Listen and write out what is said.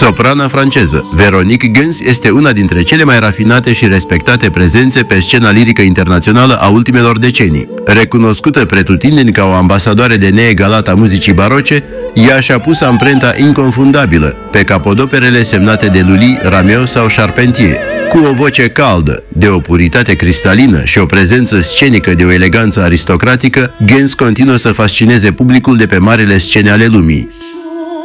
Soprana franceză, Véronique Gens este una dintre cele mai rafinate și respectate prezențe pe scena lirică internațională a ultimelor decenii. Recunoscută pretutindeni ca o ambasadoare de neegalat a muzicii baroce, ea și-a pus amprenta inconfundabilă pe capodoperele semnate de Lully, Rameau sau Charpentier. Cu o voce caldă, de o puritate cristalină și o prezență scenică de o eleganță aristocratică, Gens continuă să fascineze publicul de pe marile scene ale lumii.